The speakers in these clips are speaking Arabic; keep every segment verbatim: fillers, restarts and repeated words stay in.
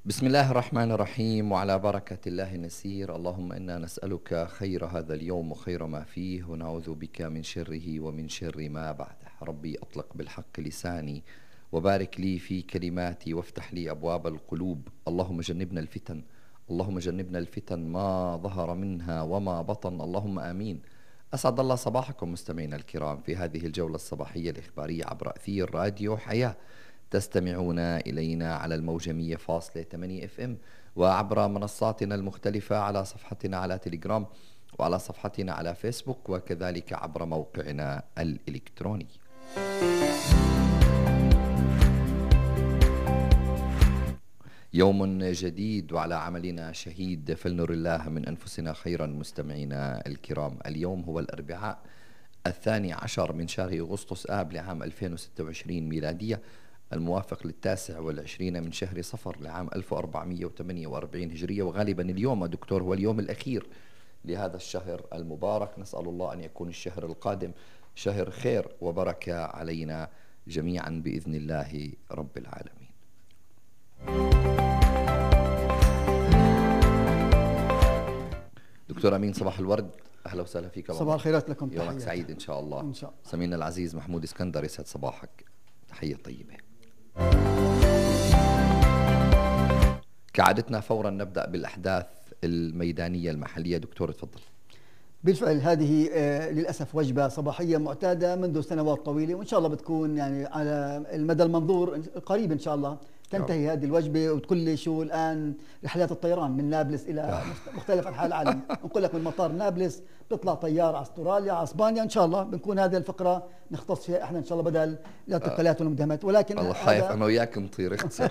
بسم الله الرحمن الرحيم، وعلى بركة الله نسير. اللهم إنا نسألك خير هذا اليوم وخير ما فيه، ونعوذ بك من شره ومن شر ما بعده. ربي أطلق بالحق لساني، وبارك لي في كلماتي، وافتح لي أبواب القلوب. اللهم جنبنا الفتن، اللهم جنبنا الفتن ما ظهر منها وما بطن، اللهم آمين. أسعد الله صباحكم مستمعينا الكرام في هذه الجولة الصباحية الإخبارية عبر أثير راديو حياة. تستمعون إلينا على الموجة مية فاصلة ثمانية اف ام، وعبر منصاتنا المختلفة على صفحتنا على تليجرام، وعلى صفحتنا على فيسبوك، وكذلك عبر موقعنا الإلكتروني. يوم جديد وعلى عملنا شهيد، فلنر الله من أنفسنا خيرا. مستمعينا الكرام، اليوم هو الأربعاء الثاني عشر من شهر أغسطس آب لعام ألفين وستة وعشرين ميلادية، الموافق للتاسع والعشرين من شهر صفر لعام ألف وأربعمئة وثمانية وأربعين هجرية. وغالبا اليوم دكتور هو اليوم الأخير لهذا الشهر المبارك. نسأل الله أن يكون الشهر القادم شهر خير وبركة علينا جميعا بإذن الله رب العالمين. دكتور أمين، صباح الورد، أهلا وسهلا فيك. صباح الخيرات لكم. يومك تحياتي. سعيد إن شاء الله. إن شاء الله. سمينا العزيز محمود اسكندر، يسعد صباحك، تحية طيبة. كعادتنا فورا نبدأ بالأحداث الميدانية المحلية. دكتور تفضل. بالفعل هذه آه للأسف وجبة صباحية معتادة منذ سنوات طويلة، وإن شاء الله بتكون يعني على المدى المنظور القريب إن شاء الله تنتهي هذه الوجبة، وتكون لي شو الآن رحلات الطيران من نابلس إلى مختلف أنحاء العالم. نقول لك من مطار نابلس بيطلع طيار على استراليا، على اسبانيا. ان شاء الله بنكون هذه الفقره نختص فيها احنا ان شاء الله بدل الاعتقالات والمداهمات. ولكن الله خايف انا وياك نطير اختصر.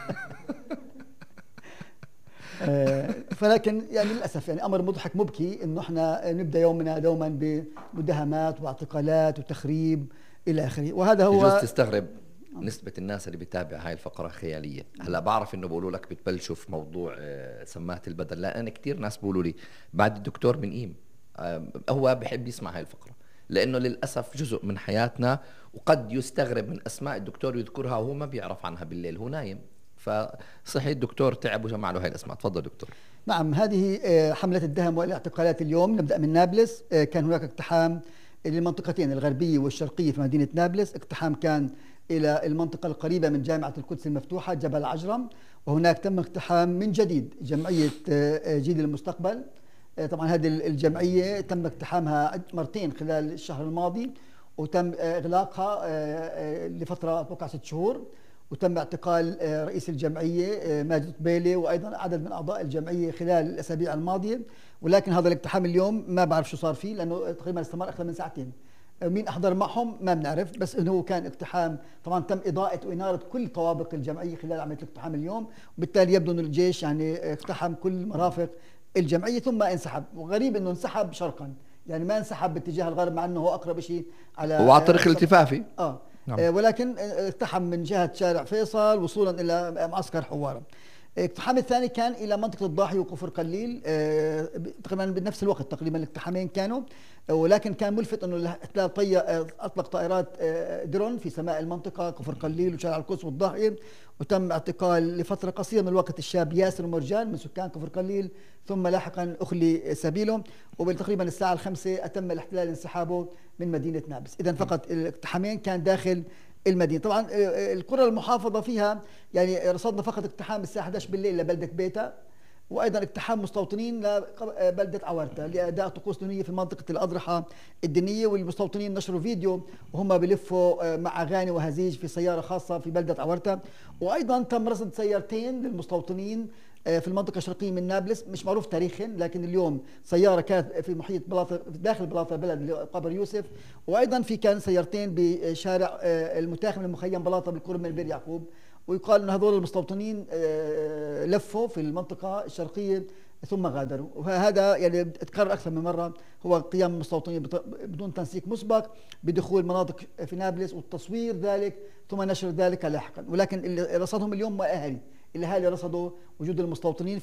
فلكن يعني للاسف يعني امر مضحك مبكي انه احنا نبدا يومنا دوما بمداهمات واعتقالات وتخريب الى اخره. وهذا هو يجوز تستغرب نسبة الناس اللي بتابع هاي الفقرة خيالية. هلا بعرف انه بقولوا لك بتبلشوا في موضوع سمات البدل، لا انا كثير ناس بقولوا لي بعد الدكتور من قيم هو بحب يسمع هاي الفقرة، لانه للاسف جزء من حياتنا، وقد يستغرب من اسماء الدكتور يذكرها وهو ما بيعرف عنها بالليل، هو نايم. فصحيح الدكتور تعب وجمع له هاي الاسماء. تفضل دكتور. نعم، هذه حملة الدهم والاعتقالات اليوم. نبدأ من نابلس. كان هناك اقتحام للمنطقتين الغربية والشرقية في مدينة نابلس. اقتحام كان إلى المنطقة القريبة من جامعة القدس المفتوحة جبل عجرم، وهناك تم اقتحام من جديد جمعية جيل المستقبل. طبعا هذه الجمعية تم اقتحامها مرتين خلال الشهر الماضي، وتم إغلاقها لفترة أتوقع ست شهور، وتم اعتقال رئيس الجمعية ماجد قبيلي وأيضا عدد من أعضاء الجمعية خلال الأسابيع الماضية. ولكن هذا الاقتحام اليوم ما بعرف شو صار فيه، لأنه تقريبا استمر أكثر من ساعتين. مين أحضر معهم ما بنعرف، بس إنه كان اقتحام. طبعا تم إضاءة وإنارة كل طوابق الجمعية خلال عملية الاقتحام اليوم، وبالتالي يبدو أن الجيش يعني اقتحم كل مرافق الجمعية ثم انسحب. وغريب أنه انسحب شرقا، يعني ما انسحب باتجاه الغرب، مع أنه هو أقرب شيء على هو على طريق الالتفافي. آه. نعم. آه ولكن اقتحم من جهة شارع فيصل وصولا إلى معسكر حوارة. الاقتحام الثاني كان الى منطقه الضاحيه وكفر قليل، اه تقريبا بنفس الوقت تقريبا الاقتحامين كانوا. اه ولكن كان ملفت انه الاحتلال طي اطلق طائرات اه درون في سماء المنطقه كفر قليل وشارع القدس والضاحيه، وتم اعتقال لفتره قصيره من الوقت الشاب ياسر مرجان من سكان كفر قليل، ثم لاحقا اخلي سبيله. وبتقريبا الساعه الخامسة اتم الاحتلال انسحابه من مدينه نابلس. اذا فقط الاقتحامين كان داخل المدينة. طبعا القرى المحافظة فيها يعني رصدنا فقط اقتحام الساعة إحدى عشر بالليل لبلدة بيتا، وأيضا اقتحام مستوطنين لبلدة عورتا لأداء طقوس دينية في منطقة الأضرحة الدينية. والمستوطنين نشروا فيديو وهم بلفوا مع أغاني وهزيج في سيارة خاصة في بلدة عورتا. وأيضا تم رصد سيارتين للمستوطنين في المنطقة الشرقية من نابلس، مش معروف تاريخهم، لكن اليوم سيارة كانت في محيط بلاطة داخل بلاطة بلد قبر يوسف، وأيضا في كان سيارتين بشارع المتاخم من مخيم بلاطة بالقرب من بير يعقوب. ويقال أن هذول المستوطنين لفوا في المنطقة الشرقية ثم غادروا. وهذا يعني تكرر أكثر من مرة، هو قيام المستوطنين بدون تنسيق مسبق بدخول مناطق في نابلس والتصوير ذلك ثم نشر ذلك لاحقا. ولكن اللي رصدهم اليوم ما أهلي، الاهالي رصدوا وجود المستوطنين